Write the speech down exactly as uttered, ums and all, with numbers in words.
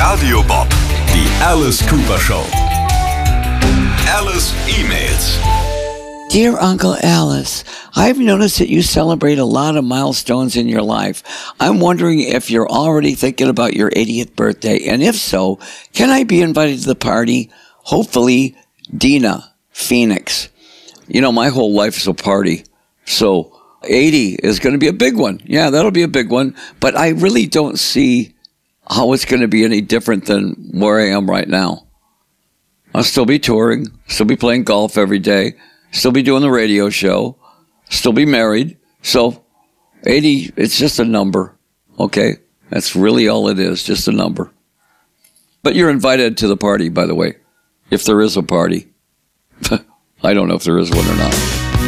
Radio Bob, die Alice Cooper Show. Alice E-Mails. Dear Uncle Alice, I've noticed that you celebrate a lot of milestones in your life. I'm wondering if you're already thinking about your eightieth birthday, and if so, can I be invited to the party? Hopefully, Dina, Phoenix. You know, my whole life is a party, so eighty is going to be a big one. Yeah, that'll be a big one, but I really don't see how it's going to be any different than where I am right now. I'll still be touring, still be playing golf every day, still be doing the radio show, still be married. So eighty, it's just a number, okay? That's really all it is, just a number. But you're invited to the party, by the way, if there is a party. I don't know if there is one or not.